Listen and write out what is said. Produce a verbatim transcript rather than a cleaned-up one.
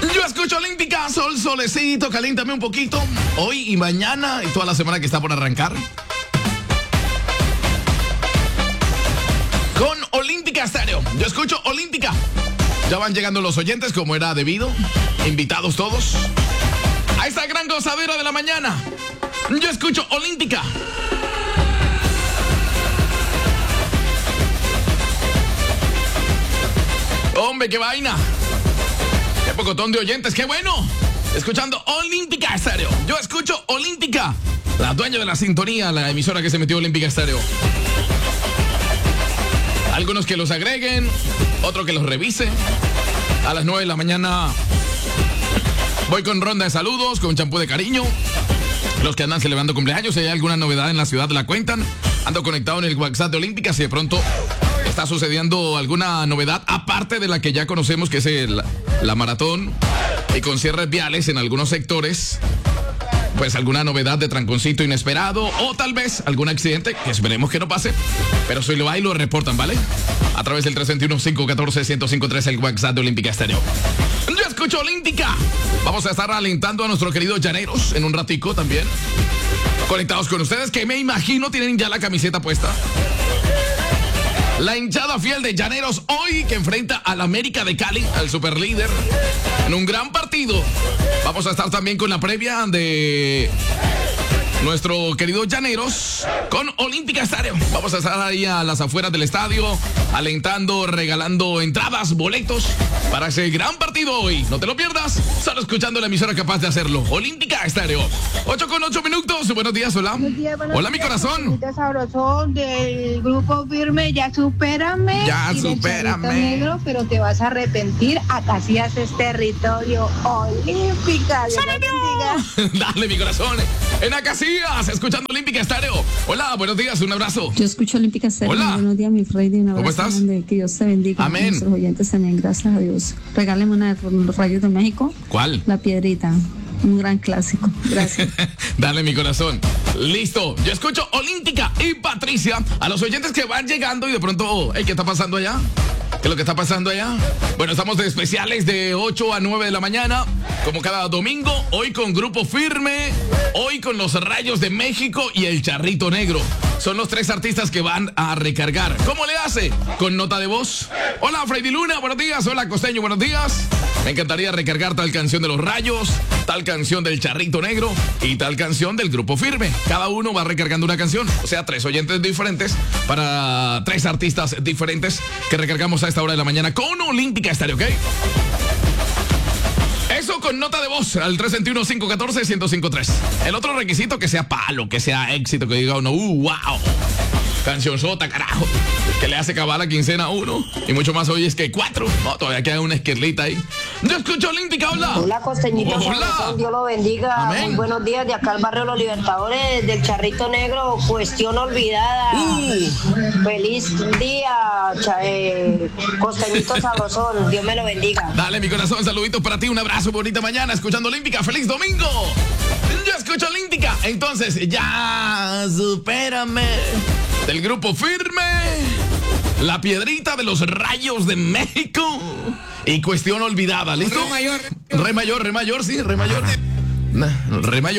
Yo escucho Olímpica, sol, solecito, caliéntame un poquito. Hoy y mañana y toda la semana que está por arrancar. Con Olímpica Estéreo. Yo escucho Olímpica. Ya van llegando los oyentes como era debido. Invitados todos a esta gran gozadera de la mañana. Yo escucho Olímpica. Hombre, qué vaina. Qué pocotón de oyentes, qué bueno. Escuchando Olímpica Estéreo. Yo escucho Olímpica. La dueña de la sintonía, la emisora que se metió Olímpica Estéreo. Algunos que los agreguen, otro que los revise. A las nueve de la mañana voy con ronda de saludos, con champú de cariño. Los que andan celebrando cumpleaños, si hay alguna novedad en la ciudad la cuentan. Ando conectado en el WhatsApp de Olímpica, si de pronto está sucediendo alguna novedad, aparte de la que ya conocemos, que es el, la maratón, y con cierres viales en algunos sectores. Pues alguna novedad de tranconcito inesperado o tal vez algún accidente, que esperemos que no pase, pero si lo hay lo reportan, ¿vale? A través del tres uno cinco uno cuatro, uno cero cinco tres, el WhatsApp de Olímpica Estéreo. Yo escucho Olímpica. Vamos a estar alentando a nuestros queridos llaneros en un ratico también. Conectados con ustedes, que me imagino tienen ya la camiseta puesta. La hinchada fiel de Llaneros hoy que enfrenta al América de Cali, al superlíder, en un gran partido. Vamos a estar también con la previa de nuestro querido Llaneros con Olímpica Estéreo. Vamos a estar ahí a las afueras del estadio, alentando, regalando entradas, boletos para ese gran partido hoy. No te lo pierdas, solo escuchando la emisora capaz de hacerlo. Olímpica Estéreo. ocho con ocho minutos. Buenos días, hola. Buenos días, buenos hola, días, mi corazón. Sabrosón del grupo Firme, ya supérame. Ya y del supérame. Charrito Negro, pero te vas a arrepentir. Acá sí haces territorio Olímpica. Dios te bendiga. Dale, mi corazón. En Acacias, escuchando Olímpica Estéreo. Hola, buenos días, un abrazo. Yo escucho Olímpica Estéreo. Hola. Buenos días, mi Freddy. Un abrazo. ¿Cómo estás? Grande. Que Dios te bendiga. Amén. A nuestros oyentes también, gracias a Dios. Regáleme una de los Rayos de México. ¿Cuál? La Piedrita. Un gran clásico. Gracias. Dale, mi corazón. Listo. Yo escucho Olímpica y Patricia. A los oyentes que van llegando y de pronto, oh, hey, ¿qué está pasando allá? ¿Qué es lo que está pasando allá? Bueno, estamos de especiales de ocho a nueve de la mañana, como cada domingo. Hoy con Grupo Firme, hoy con los Rayos de México y el Charrito Negro. Son los tres artistas que van a recargar. ¿Cómo le hace? Con nota de voz. Hola, Freddy Luna, buenos días. Hola, Costeño, buenos días. Me encantaría recargar tal canción de los Rayos, tal canción del Charrito Negro y tal canción del Grupo Firme. Cada uno va recargando una canción. O sea, tres oyentes diferentes para tres artistas diferentes que recargamos a esta hora de la mañana con Olímpica Estéreo, ¿ok? Eso con nota de voz al tres uno cinco uno cuatro, uno cero cinco tres. El otro requisito que sea palo, que sea éxito, que diga uno, uh, wow. Canción sota, carajo. Que le hace cabal la quincena a uno. Y mucho más hoy es que cuatro. No, todavía queda una esquirlita ahí. Yo escucho Olímpica, hola. Hola, Costeñito. Hola. Sabrosón, Dios lo bendiga. Amén. Muy buenos días de acá al barrio Los Libertadores, del Charrito Negro, cuestión olvidada. Uh. Feliz día, cha- eh, Costeñito Sabrosón. Dios me lo bendiga. Dale, mi corazón, saluditos para ti. Un abrazo, bonita mañana, escuchando Olímpica. ¡Feliz domingo! Yo escucho Olímpica. Entonces, ya supérame. Del Grupo Firme, La Piedrita de los Rayos de México y Cuestión Olvidada. ¿Listo? Re mayor. Re mayor, re mayor, sí, re mayor. Nah, re mayor.